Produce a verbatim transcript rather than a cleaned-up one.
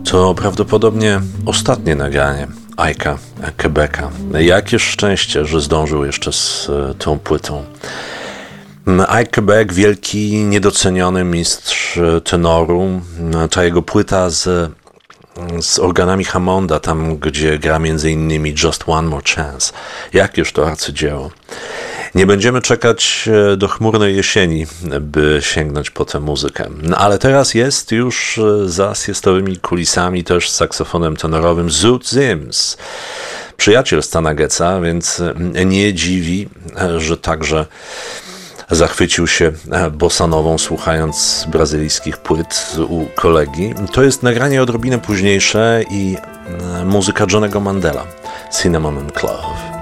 To prawdopodobnie ostatnie nagranie Ike'a Quebeca. Jakie szczęście, że zdążył jeszcze z e, tą płytą. Ike Quebec, wielki, niedoceniony mistrz tenoru. Ta jego płyta z, z organami Hammonda, tam gdzie gra między innymi Just One More Chance. Jakież to arcydzieło. Nie będziemy czekać do chmurnej jesieni, by sięgnąć po tę muzykę. No ale teraz jest już za siestorowymi kulisami też z saksofonem tenorowym Zoot Sims. Przyjaciel Stana Getza, więc nie dziwi, że także zachwycił się bossanową, słuchając brazylijskich płyt u kolegi. To jest nagranie odrobinę późniejsze i muzyka Johnnego Mandela, Cinnamon and Clove.